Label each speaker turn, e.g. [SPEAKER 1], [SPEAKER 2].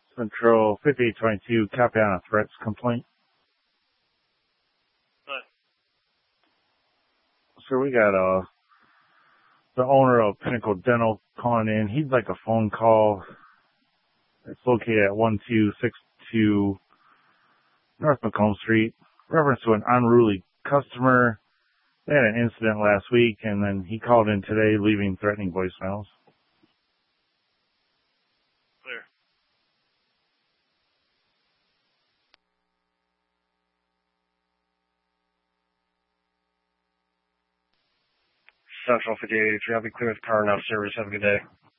[SPEAKER 1] Central 5822, copy on a threats complaint.
[SPEAKER 2] What?
[SPEAKER 1] So we got the owner of Pinnacle Dental calling in. He'd like a phone call. It's located at 1262 North Macomb Street. Reference to an unruly customer. They had an incident last week, and then he called in today, leaving threatening voicemails.
[SPEAKER 2] Clear. Central 5883. I'll be clear with car now. Service. Have a good day.